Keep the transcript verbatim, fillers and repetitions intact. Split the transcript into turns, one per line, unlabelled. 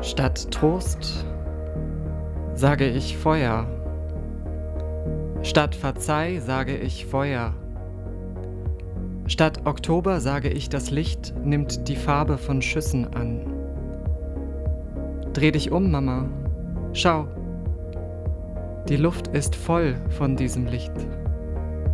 Statt Trost sage ich Feuer. Statt Verzeih sage ich Feuer. Statt Oktober sage ich, das Licht nimmt die Farbe von Schüssen an. Dreh dich um, Mama. Schau. Die Luft ist voll von diesem Licht.